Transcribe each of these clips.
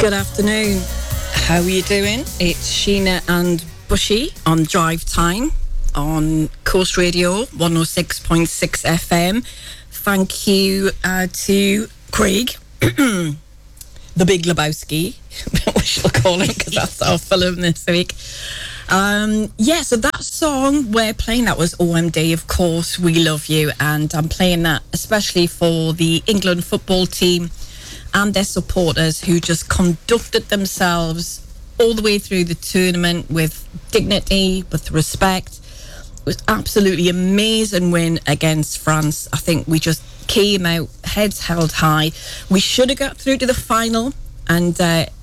Good afternoon. How are you doing? It's Sheena and Bushy on Drive Time on Coast Radio 106.6 FM. Thank you to Craig, the Big Lebowski, we shall call him, because that's our film this week. So that song we're playing, that was OMD, of course, We Love You, and I'm playing that especially for the England football team and their supporters who just conducted themselves all the way through the tournament with dignity, with respect. It was absolutely amazing win against France. I think we just came out heads held high. We should have got through to the final, and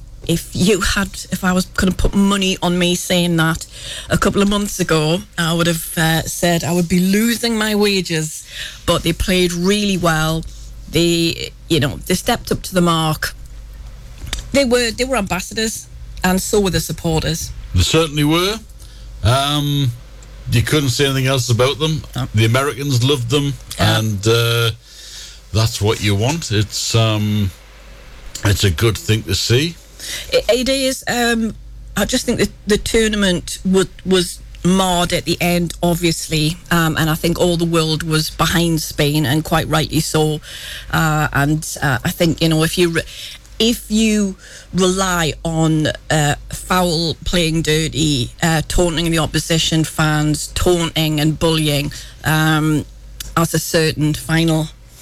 if I was going to put money on me saying that a couple of months ago, I would have said I would be losing my wages. But they played really well. They stepped up to the mark. They were ambassadors, and so were the supporters. They certainly were. You couldn't say anything else about them. No. The Americans loved them, and that's what you want. It's a good thing to see. It is. I just think that the tournament was marred at the end, obviously, and I think all the world was behind Spain, and quite rightly so. I think, if you rely on foul, playing dirty, taunting the opposition fans, taunting and bullying as a certain final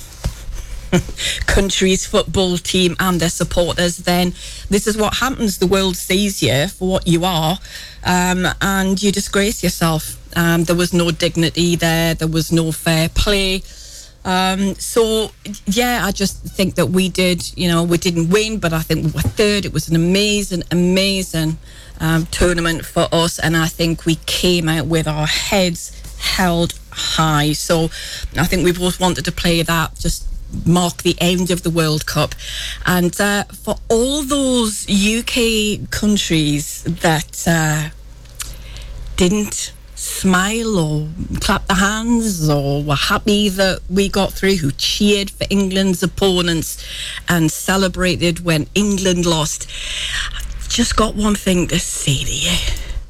country's football team and their supporters, then this is what happens. The world sees you for what you are, and you disgrace yourself. There was no dignity there. There was no fair play. I just think that we didn't win, but I think we were third. It was an amazing tournament for us, and I think we came out with our heads held high. So I think we both wanted to play that, just mark the end of the World Cup. And for all those UK countries that didn't smile or clap their hands or were happy that we got through, who cheered for England's opponents and celebrated when England lost, I've just got one thing to say to you.